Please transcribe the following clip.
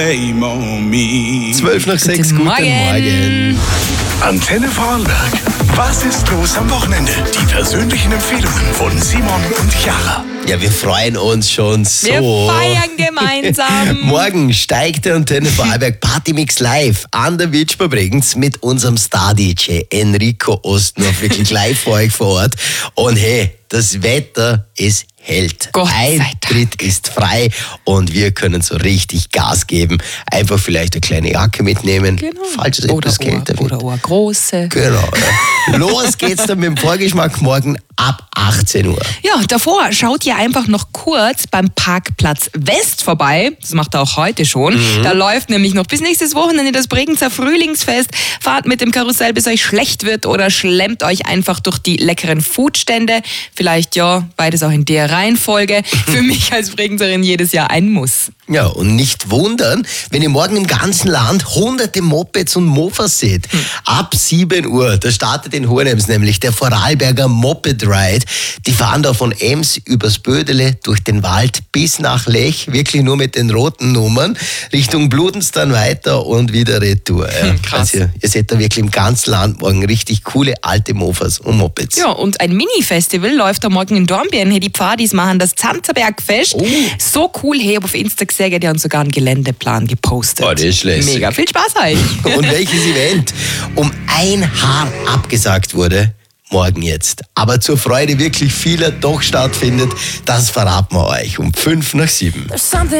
Hey, Mommy. 12:06, Guten guten Morgen. Antenne Vorarlberg. Was ist los am Wochenende? Die persönlichen Empfehlungen von Simon und Chiara. Ja, wir freuen uns schon so. Wir feiern gemeinsam. Morgen steigt der Antenne Vorarlberg Partymix live an der Witschbar Bregenz mit unserem Star-DJ Enrico Ostendorf. Wirklich live für euch vor Ort. Und hey, das Wetter ist hält. Gott sei Dank. Eintritt ist frei und wir können so richtig Gas geben. Einfach vielleicht eine kleine Jacke mitnehmen, falls es etwas kälter wird. Oder eine große. Genau. Ja. Los geht's dann mit dem Vorgeschmack morgen ab 18 Uhr. Ja, davor schaut ihr einfach noch kurz beim Parkplatz West vorbei. Das macht er auch heute schon. Da läuft nämlich noch bis nächstes Wochenende das Bregenzer Frühlingsfest. Fahrt mit dem Karussell, bis euch schlecht wird, oder schlemmt euch einfach durch die leckeren Foodstände. Vielleicht ja, beides auch in der Reihenfolge. Für mich als Bregenzerin jedes Jahr ein Muss. Ja, und nicht wundern, wenn ihr morgen im ganzen Land hunderte Mopeds und Mofas seht. Ab 7 Uhr, da startet in Hohenems nämlich der Vorarlberger Moped Ride. Die fahren da von Ems übers Bödele durch den Wald bis nach Lech, wirklich nur mit den roten Nummern, Richtung Bludenz dann weiter und wieder retour. Ja. Krass. Also, ihr seht da wirklich im ganzen Land morgen richtig coole alte Mofas und Mopeds. Ja, und ein Mini-Festival läuft da morgen in Dornbirn. Hey, die Pfadis machen das Zanzerbergfest. Oh. So cool, hey, auf Insta gesehen, die haben sogar einen Geländeplan gepostet. Oh, das ist lässig. Mega, viel Spaß euch. Und welches Event um ein Haar abgesagt wurde, morgen jetzt. Aber zur Freude wirklich vieler doch stattfindet, das verraten wir euch um 6:55.